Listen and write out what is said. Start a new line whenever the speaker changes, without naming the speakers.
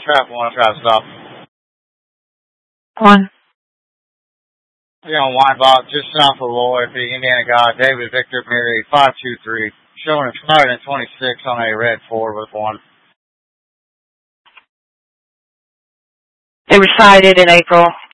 traffic 1, traffic stop.
1.
You're on Weinbach, just south of Lloyd, the Indiana guy, David Victor Mary, 523. Showing expired in 26 on a red Ford with 1.
They were cited in April.